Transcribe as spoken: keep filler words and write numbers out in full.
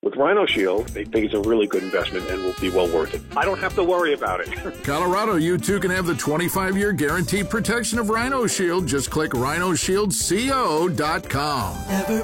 With Rhino Shield, they think it's a really good investment and will be well worth it. I don't have to worry about it. Colorado, you too can have the twenty-five year guaranteed protection of Rhino Shield. Just click rhino shield co dot com. Never